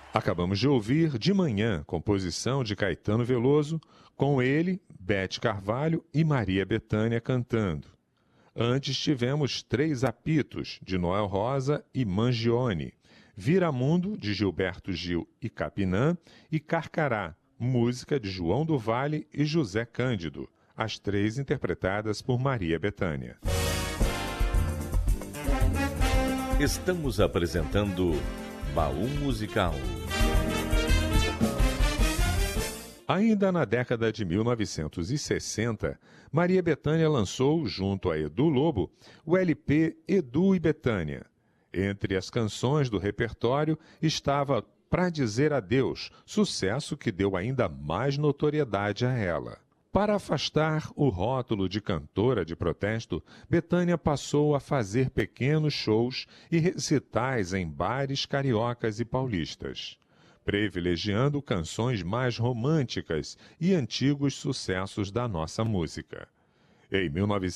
Acabamos de ouvir De Manhã, composição de Caetano Veloso, com ele, Bete Carvalho e Maria Bethânia cantando. Antes tivemos Três Apitos, de Noel Rosa e Mangione, Viramundo, de Gilberto Gil e Capinã, e Carcará, música de João do Vale e José Cândido, as três interpretadas por Maria Bethânia. Estamos apresentando Baú Musical. Ainda na década de 1960, Maria Bethânia lançou, junto a Edu Lobo, o LP Edu e Bethânia. Entre as canções do repertório estava Pra Dizer Adeus, sucesso que deu ainda mais notoriedade a ela. Para afastar o rótulo de cantora de protesto, Bethânia passou a fazer pequenos shows e recitais em bares cariocas e paulistas, privilegiando canções mais românticas e antigos sucessos da nossa música. Em 1960,